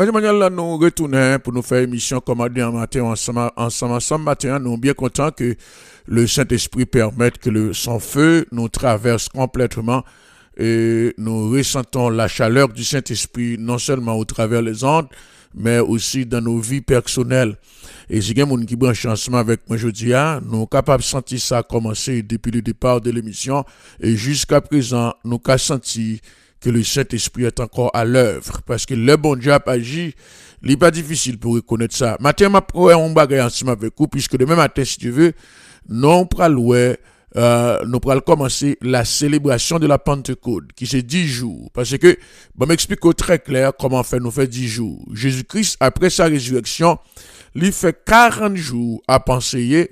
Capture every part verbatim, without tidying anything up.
Quand là, nous retournons pour nous faire émission commandée en matin ensemble, ensemble, ensemble matin. Nous sommes bien contents que le Saint-Esprit permette que le, son feu nous traverse complètement et nous ressentons la chaleur du Saint-Esprit non seulement au travers les ondes, mais aussi dans nos vies personnelles. Et si quelqu'un qui branche ensemble avec moi aujourd'hui, nous sommes capables de sentir ça commencer depuis le départ de l'émission et jusqu'à présent, nous avons senti que le Saint-Esprit est encore à l'œuvre. Parce que le bon Dieu a agi, il n'est pas difficile pour reconnaître ça. Matin, ma proué un bagage ensemble avec vous, puisque demain matin, si tu veux, nous allons euh, nous allons commencer la célébration de la Pentecôte, qui c'est dix jours. Parce que, bon, m'explique très clair comment faire nous faire dix jours. Jésus-Christ, après sa résurrection, il fait quarante jours à penser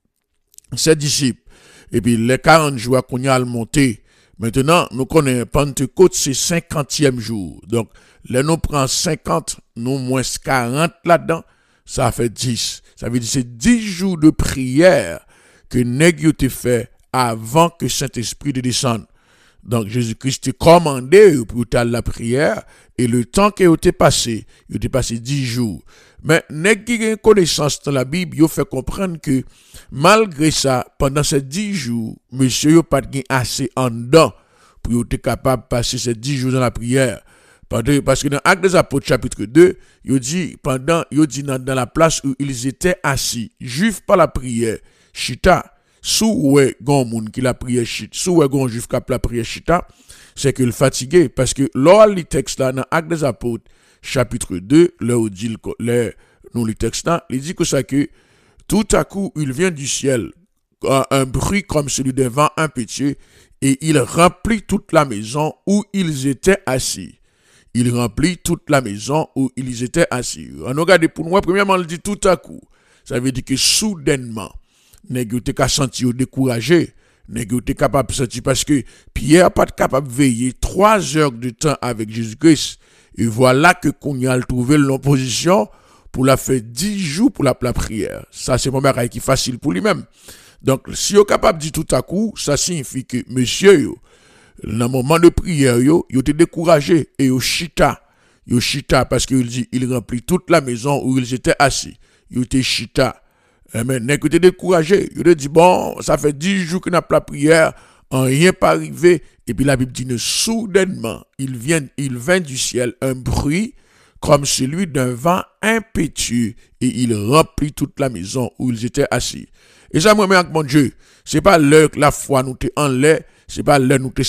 ses disciples. Et puis, les quarante jours qu'on y a monté. Maintenant, nous connaissons Pentecôte, c'est cinquantième jour. Donc, là, nous prenons cinquante, nous moins quarante là-dedans, ça fait dix. Ça veut dire que c'est dix jours de prière que nous avons fait avant que Saint-Esprit descende. Donc, Jésus-Christ a commandé pour la prière et le temps qui a été passé, il a été passé dix jours. Mais, nous avons une connaissance dans la Bible, il fait comprendre que malgré ça, pendant ces dix jours, monsieur n'a pas assez en dedans pour être capable de passer ces dix jours dans la prière. Parce que dans Actes des Apôtres, chapitre deux, il dit, pendant, il dit dans, dans la place où ils étaient assis, juifs par la prière, chita, sous ouais, gon moun qui la prière chita, sous ouais, gon juif qui la prière chita, c'est qu'il fatigué. Parce que lors du texte là, dans Actes des Apôtres, chapitre deux, là où dit le, nous le texte là, il dit que ça que tout à coup, il vient du ciel, un, un bruit comme celui d'un vent impétueux, et il remplit toute la maison où ils étaient assis. Il remplit toute la maison où ils étaient assis. On regarde pour nous, premièrement, il dit tout à coup. Ça veut dire que soudainement, nèg te ka senti découragé, nèg te capable de sentir parce que Pierre pas capable de veiller trois heures de temps avec Jésus-Christ. Et voilà que qu'on y a trouvé l'opposition pour la faire dix jours pour la, la prière. Ça, c'est mon bagage qui est facile pour lui-même. Donc, si vous êtes capable de dire tout à coup, ça signifie que monsieur, yo, dans le moment de prière, yo, yo te découragé et yo chita. Yo chita parce qu'il dit, il remplit toute la maison où ils étaient assis. Yo te chita. Mais n'est que te découragé. Yo te dit, bon, ça fait dix jours qu'on n'a pas la prière, en rien pas arrivé. Et puis la Bible dit, soudainement, il vient, il vint du ciel un bruit comme celui d'un vent impétueux et il remplit toute la maison où ils étaient assis. Et ça, moi, avec mon Dieu, c'est pas l'heure que la foi nous te en l'air, c'est pas l'heure nous te